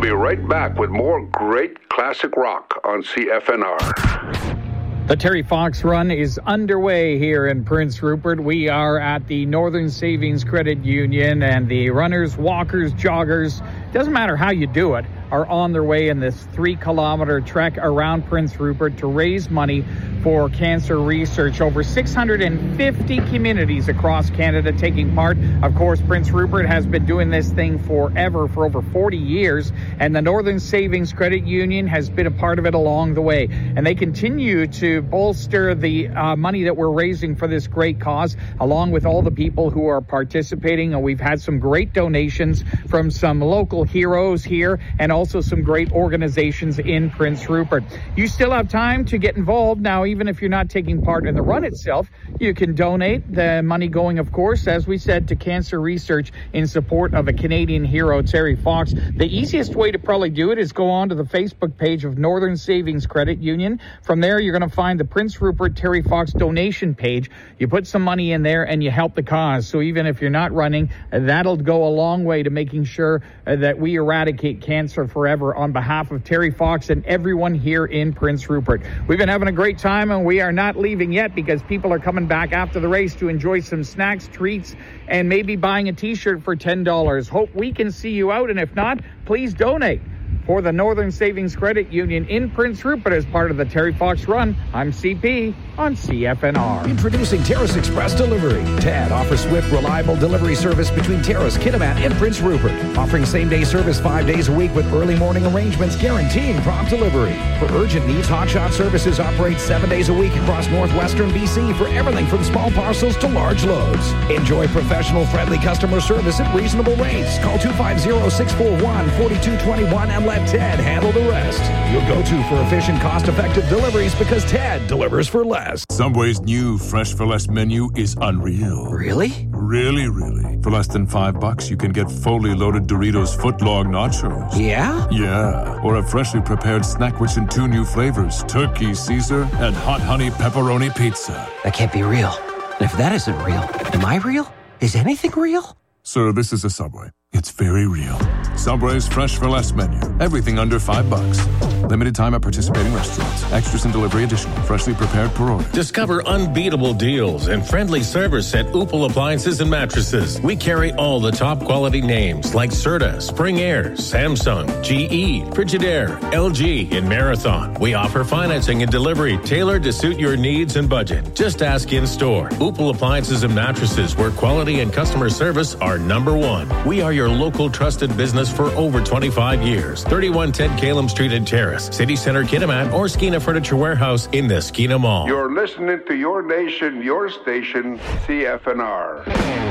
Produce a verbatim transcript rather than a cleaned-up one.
be right back with more great classic rock on C F N R. The Terry Fox Run is underway here in Prince Rupert. We are at the Northern Savings Credit Union, and the runners, walkers, joggers, doesn't matter how you do it, are on their way in this three-kilometer trek around Prince Rupert to raise money for cancer research. Over six hundred fifty communities across Canada taking part. Of course, Prince Rupert has been doing this thing forever, for over forty years, and the Northern Savings Credit Union has been a part of it along the way. And they continue to bolster the uh, money that we're raising for this great cause, along with all the people who are participating. And we've had some great donations from some local heroes here, and also some great organizations in Prince Rupert. You still have time to get involved. Now, even if you're not taking part in the run itself, you can donate the money going, of course, as we said, to cancer research in support of a Canadian hero, Terry Fox. The easiest way to probably do it is go on to the Facebook page of Northern Savings Credit Union. From there, you're going to find the Prince Rupert Terry Fox donation page. You put some money in there and you help the cause. So even if you're not running, that'll go a long way to making sure that we eradicate cancer forever on behalf of Terry Fox and everyone here in Prince Rupert. We've been having a great time, and we are not leaving yet because people are coming back after the race to enjoy some snacks, treats, and maybe buying a t-shirt for ten dollars. Hope we can see you out, and if not, please donate for the Northern Savings Credit Union in Prince Rupert as part of the Terry Fox Run. I'm C P on C F N R. Introducing Terrace Express Delivery. T A D offers swift, reliable delivery service between Terrace, Kitimat, and Prince Rupert, offering same-day service five days a week with early morning arrangements guaranteeing prompt delivery. For urgent needs, Hotshot Services operates seven days a week across northwestern B C for everything from small parcels to large loads. Enjoy professional, friendly customer service at reasonable rates. Call two five zero, six four one, four two two one and let Ted handle the rest. You'll go to for efficient, cost-effective deliveries because Ted delivers for less. Subway's new Fresh for Less menu is unreal. Really? Really, really. For less than five bucks, you can get fully loaded Doritos footlong nachos. Yeah? Yeah. Or a freshly prepared snack which in two new flavors, turkey Caesar and hot honey pepperoni pizza. That can't be real. And if that isn't real, am I real? Is anything real? Sir, this is a Subway. It's very real. Subway's Fresh for Less menu. Everything under five bucks. Limited time at participating restaurants. Extras and delivery additional. Freshly prepared per order. Discover unbeatable deals and friendly service at Opal Appliances and Mattresses. We carry all the top quality names like Serta, Spring Air, Samsung, G E, Frigidaire, L G, and Marathon. We offer financing and delivery tailored to suit your needs and budget. Just ask in store. Opal Appliances and Mattresses, where quality and customer service are number one. We are your local trusted business for over twenty-five years. thirty-one ten Calum Street in Terrace, City Center, Kitimat, or Skeena Furniture Warehouse in the Skeena Mall. You're listening to your nation, your station, C F N R.